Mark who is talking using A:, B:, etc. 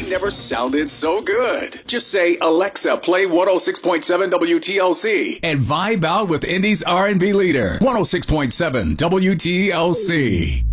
A: never sounded so good. Just say, Alexa, play 106.7 WTLC and vibe out with Indy's R&B leader. 106.7 WTLC.